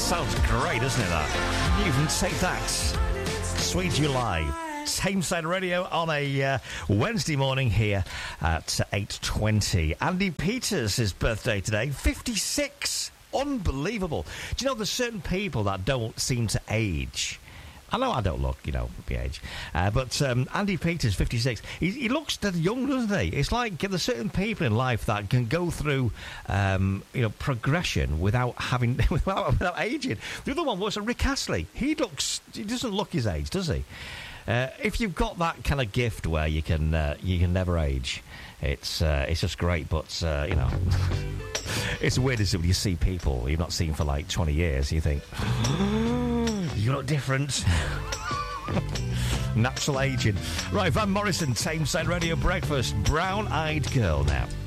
Sounds great, doesn't it, that? You can take that. Sweet July. Tameside Radio on a Wednesday morning here at 8:20. Andy Peters' birthday today, 56. Unbelievable. Do you know there's certain people that don't seem to age? I know I don't look, the age. But Andy Peters, 56, he looks dead young, doesn't he? It's like there's certain people in life that can go through, progression without having, without aging. The other one was Rick Astley. He doesn't look his age, does he? If you've got that kind of gift where you can never age, it's just great. But it's weird, isn't it, when you see people you've not seen for like 20 years, you think, you look different. Natural aging. Right, Van Morrison, Tameside Radio Breakfast, Brown Eyed Girl now.